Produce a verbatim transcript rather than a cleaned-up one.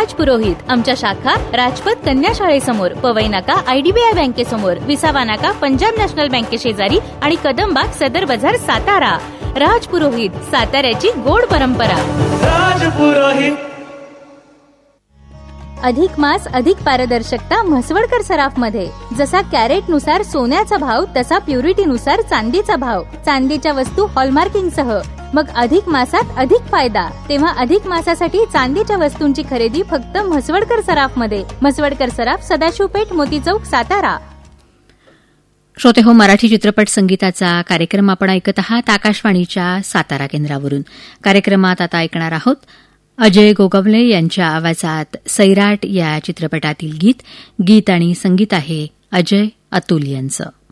राज पुरोहित. आमच्या शाखा राजपथ कन्या शाळेसमोर, पवई नाका आयडीबीआय बँकेसमोर, विसावा नाका पंजाब नॅशनल बँकेशेजारी आणि कदमबाग सदर बाजार सातारा. राज पुरोहित, साताऱ्याची गोड परंपरा. राज पुरोहित. अधिक मास अधिक पारदर्शकता म्हसवडकर सराफमध्ये. जसा कॅरेटनुसार सोन्याचा भाव तसा प्युरिटीनुसार चांदीचा भाव. चांदीच्या वस्तू हॉलमार्किंगसह. मग अधिक मासात अधिक फायदा. तेव्हा अधिक मासासाठी चांदीच्या वस्तूंची खरेदी फक्त म्हसवडकर सराफमध्ये. म्हसवडकर सराफ, सदाशिवपेठ, मोती चौक, सातारा. श्रोते हो, मराठी चित्रपट संगीताचा कार्यक्रम आपण ऐकत आहात आकाशवाणीच्या सातारा केंद्रावरून. कार्यक्रमात आता ऐकणार आहोत अजय गोगवले यांच्या आवाजात सैराट या चित्रपटातील गीत. गीत आणि संगीत आहे अजय अतुल यांचं.